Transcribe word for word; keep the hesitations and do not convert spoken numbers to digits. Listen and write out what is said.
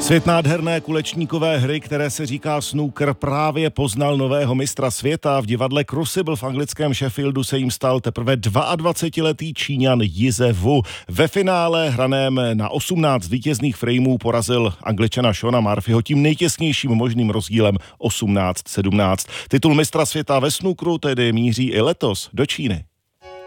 Svět nádherné kulečníkové hry, které se říká snooker, právě poznal nového mistra světa. V divadle Crucible v anglickém Sheffieldu se jim stal teprve dvaadvacetiletý Číňan Jize Wu. Ve finále hraném na osmnáct vítězných frameů porazil Angličana Shona Murphyho tím nejtěsnějším možným rozdílem osmnáct sedmnáct. Titul mistra světa ve snookru tedy míří i letos do Číny.